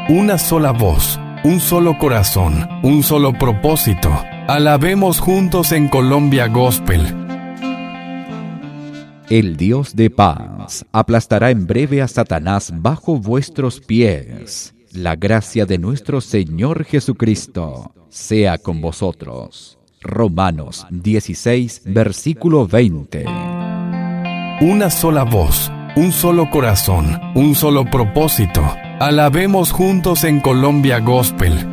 una sola voz, un solo corazón, un solo propósito. Alabemos juntos en Colombia Gospel. El Dios de paz aplastará en breve a Satanás bajo vuestros pies. La gracia de nuestro Señor Jesucristo sea con vosotros. Romanos 16, versículo 20. Una sola voz, un solo corazón, un solo propósito. Alabemos juntos en Colombia Gospel.